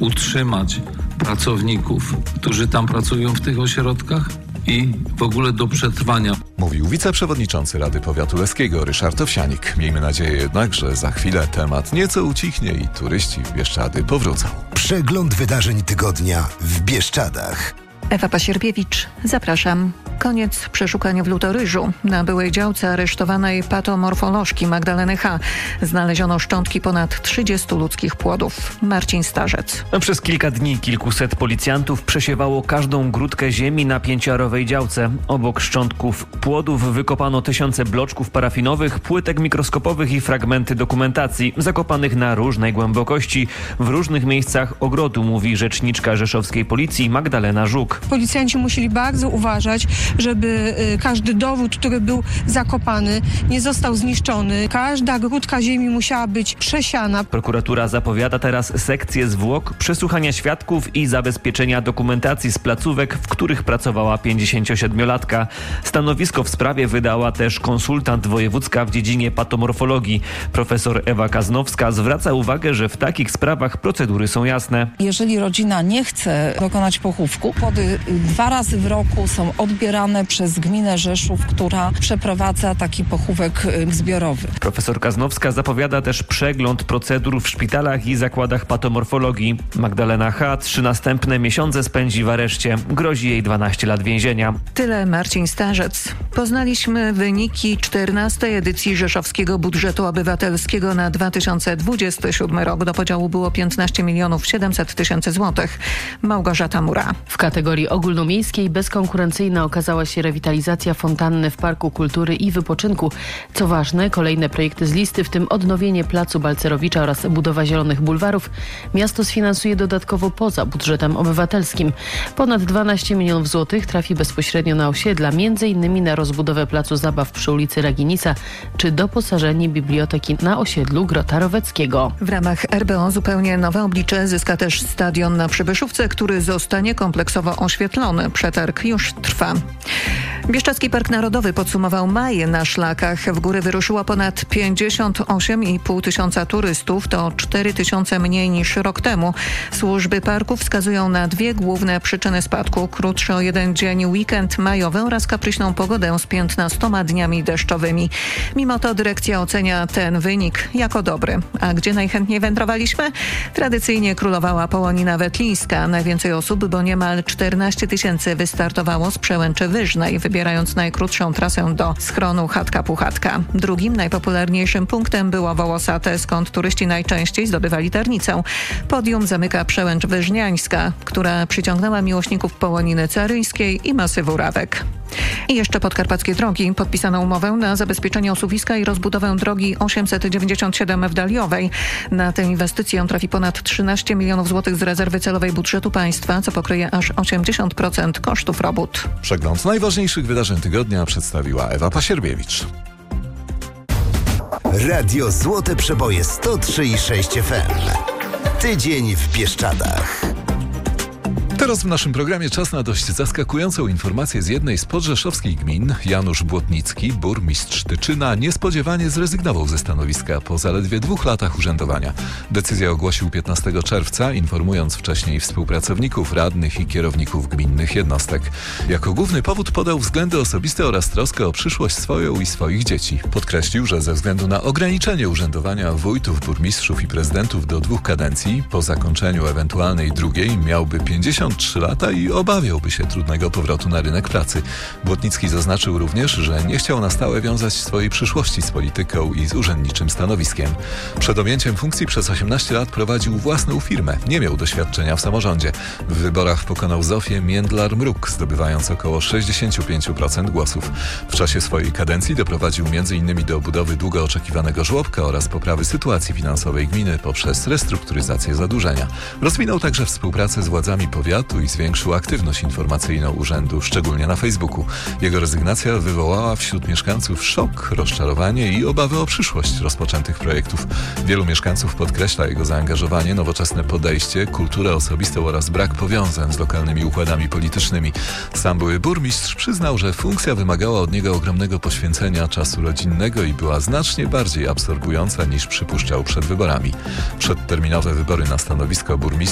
utrzymać pracowników, którzy tam pracują w tych ośrodkach i w ogóle do przetrwania. Mówił wiceprzewodniczący Rady Powiatu Leskiego Ryszard Owsianik. Miejmy nadzieję jednak, że za chwilę temat nieco ucichnie i turyści w Bieszczady powrócą. Przegląd wydarzeń tygodnia w Bieszczadach. Ewa Pasierbiewicz, zapraszam. Koniec przeszukań w Lutoryżu. Na byłej działce aresztowanej patomorfolożki Magdaleny H. znaleziono szczątki ponad 30 ludzkich płodów. Marcin Starzec. Przez kilka dni kilkuset policjantów przesiewało każdą grudkę ziemi na pięciarowej działce. Obok szczątków płodów wykopano tysiące bloczków parafinowych, płytek mikroskopowych i fragmenty dokumentacji zakopanych na różnej głębokości w różnych miejscach ogrodu, mówi rzeczniczka rzeszowskiej policji Magdalena Żuk. Policjanci musieli bardzo uważać, żeby każdy dowód, który był zakopany, nie został zniszczony. Każda grudka ziemi musiała być przesiana. Prokuratura zapowiada teraz sekcję zwłok, przesłuchania świadków i zabezpieczenia dokumentacji z placówek, w których pracowała 57-latka. Stanowisko w sprawie wydała też konsultant wojewódzka w dziedzinie patomorfologii. Profesor Ewa Kaznowska zwraca uwagę, że w takich sprawach procedury są jasne. Jeżeli rodzina nie chce dokonać pochówku, płody 2 razy w roku są odbierane przez gminę Rzeszów, która przeprowadza taki pochówek zbiorowy. Profesor Kaznowska zapowiada też przegląd procedur w szpitalach i zakładach patomorfologii. Magdalena H. 3 następne miesiące spędzi w areszcie. Grozi jej 12 lat więzienia. Tyle Marcin Starzec. Poznaliśmy wyniki 14. edycji Rzeszowskiego Budżetu Obywatelskiego na 2027 rok. Do podziału było 15 700 000 złotych. Małgorzata Mura. W kategorii ogólnomiejskiej bezkonkurencyjna okazała się rewitalizacja fontanny w Parku Kultury i Wypoczynku. Co ważne, kolejne projekty z listy, w tym odnowienie Placu Balcerowicza oraz budowa zielonych bulwarów, miasto sfinansuje dodatkowo poza budżetem obywatelskim. Ponad 12 milionów złotych trafi bezpośrednio na osiedla, m.in. na rozbudowę Placu Zabaw przy ulicy Raginica czy doposażenie biblioteki na osiedlu Grota Roweckiego. W ramach RBO zupełnie nowe oblicze zyska też stadion na Przybyszówce, który zostanie kompleksowo oświetlony. Przetarg już trwa. Bieszczadzki Park Narodowy podsumował maj na szlakach. W góry wyruszyło ponad 58,5 tysiąca turystów. To 4 tysiące mniej niż rok temu. Służby parku wskazują na 2 główne przyczyny spadku. Krótszy o 1 dzień weekend majowy oraz kapryśną pogodę z 15 dniami deszczowymi. Mimo to dyrekcja ocenia ten wynik jako dobry. A gdzie najchętniej wędrowaliśmy? Tradycyjnie królowała Połonina Wetlińska. Najwięcej osób, bo niemal 14 tysięcy wystartowało z Przełęczy Wyżnej, wybierając najkrótszą trasę do schronu Chatka Puchatka. Drugim najpopularniejszym punktem było Wołosate, skąd turyści najczęściej zdobywali ternicę. Podium zamyka Przełęcz Wyżniańska, która przyciągnęła miłośników Połoniny Caryjskiej i masywu Rawek. I jeszcze podkarpackie drogi. Podpisano umowę na zabezpieczenie osuwiska i rozbudowę drogi 897 w Daliowej. Na tę inwestycję trafi ponad 13 milionów złotych z rezerwy celowej budżetu państwa, co pokryje aż 80% kosztów robót. Przegląd najważniejszych wydarzeń tygodnia przedstawiła Ewa Pasierbiewicz. Radio Złote Przeboje 103,6 FM. Tydzień w Bieszczadach. Teraz w naszym programie czas na dość zaskakującą informację z jednej z podrzeszowskich gmin. Janusz Błotnicki, burmistrz Tyczyna, niespodziewanie zrezygnował ze stanowiska po zaledwie 2 latach urzędowania. Decyzję ogłosił 15 czerwca, informując wcześniej współpracowników, radnych i kierowników gminnych jednostek. Jako główny powód podał względy osobiste oraz troskę o przyszłość swoją i swoich dzieci. Podkreślił, że ze względu na ograniczenie urzędowania wójtów, burmistrzów i prezydentów do 2 kadencji, po zakończeniu ewentualnej drugiej miałby 53 lata i obawiałby się trudnego powrotu na rynek pracy. Błotnicki zaznaczył również, że nie chciał na stałe wiązać swojej przyszłości z polityką i z urzędniczym stanowiskiem. Przed objęciem funkcji przez 18 lat prowadził własną firmę. Nie miał doświadczenia w samorządzie. W wyborach pokonał Zofię Międlar-Mruk, zdobywając około 65% głosów. W czasie swojej kadencji doprowadził m.in. do budowy długo oczekiwanego żłobka oraz poprawy sytuacji finansowej gminy poprzez restrukturyzację zadłużenia. Rozwinął także współpracę z władzami powiatu i zwiększył aktywność informacyjną urzędu, szczególnie na Facebooku. Jego rezygnacja wywołała wśród mieszkańców szok, rozczarowanie i obawy o przyszłość rozpoczętych projektów. Wielu mieszkańców podkreśla jego zaangażowanie, nowoczesne podejście, kulturę osobistą oraz brak powiązań z lokalnymi układami politycznymi. Sam były burmistrz przyznał, że funkcja wymagała od niego ogromnego poświęcenia czasu rodzinnego i była znacznie bardziej absorbująca niż przypuszczał przed wyborami. Przedterminowe wybory na stanowisko burmistrza